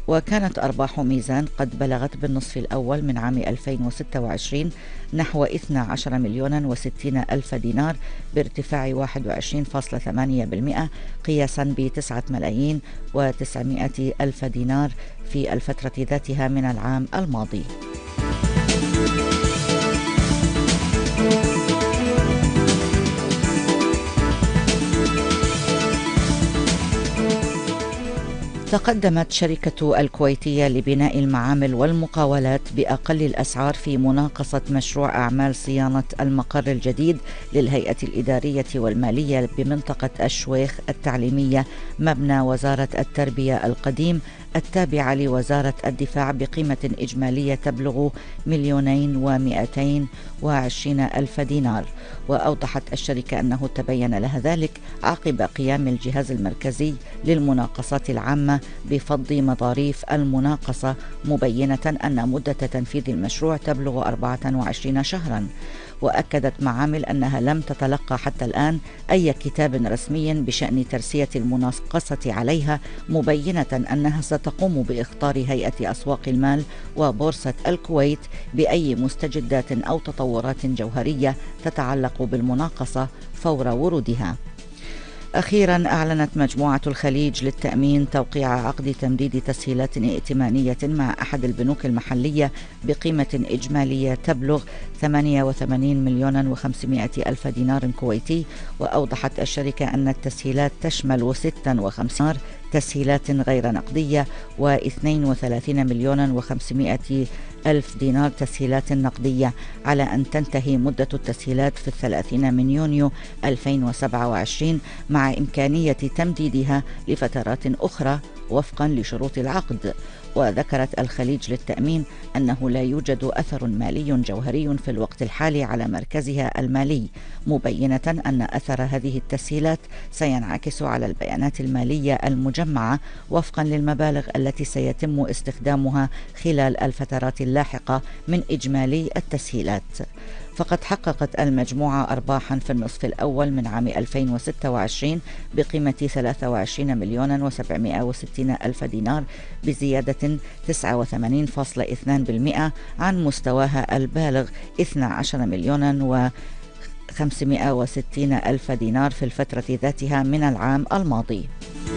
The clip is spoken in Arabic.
وكانت أرباح ميزان قد بلغت بالنصف الأول من عام 2026 نحو 12 مليون و60 ألف دينار بارتفاع 21.8% قياسا ب9 ملايين و900 ألف دينار في الفترة ذاتها من العام الماضي. تقدمت شركة الكويتية لبناء المعامل والمقاولات بأقل الأسعار في مناقصة مشروع أعمال صيانة المقر الجديد للهيئة الإدارية والمالية بمنطقة الشويخ التعليمية مبنى وزارة التربية القديم التابعة لوزارة الدفاع بقيمة إجمالية تبلغ 2,220 ألف دينار. وأوضحت الشركة أنه تبين لها ذلك عقب قيام الجهاز المركزي للمناقصات العامة بفض مظاريف المناقصة، مبينة أن مدة تنفيذ المشروع تبلغ 24 شهرا. وأكدت معامل أنها لم تتلقى حتى الآن أي كتاب رسمي بشأن ترسية المناقصة عليها، مبينة أنها ستقوم بإخطار هيئة أسواق المال وبورصة الكويت بأي مستجدات أو تطورات جوهرية تتعلق بالمناقصة فور ورودها. أخيرا أعلنت مجموعة الخليج للتأمين توقيع عقد تمديد تسهيلات ائتمانية مع أحد البنوك المحلية بقيمة إجمالية تبلغ 88 مليون و500 ألف دينار كويتي. وأوضحت الشركة أن التسهيلات تشمل 56 تسهيلات غير نقدية و32 مليون و500 ألف دينار تسهيلات نقدية، على أن تنتهي مدة التسهيلات في 30 من يونيو 2027 مع إمكانية تمديدها لفترات أخرى وفقا لشروط العقد. وذكرت الخليج للتأمين أنه لا يوجد أثر مالي جوهري في الوقت الحالي على مركزها المالي، مبينة أن أثر هذه التسهيلات سينعكس على البيانات المالية المجمعة وفقا للمبالغ التي سيتم استخدامها خلال الفترات اللاحقة من إجمالي التسهيلات. فقد حققت المجموعة أرباحا في النصف الأول من عام 2026 بقيمة 23 مليون و760 ألف دينار بزيادة 89.2% عن مستواها البالغ 12 مليون و560 ألف دينار في الفترة ذاتها من العام الماضي.